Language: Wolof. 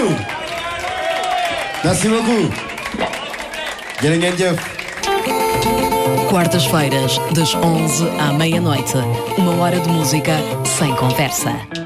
you. Merci beaucoup. Get again, Quartas-feiras, das 11 à meia-noite. Uma hora de música sem conversa.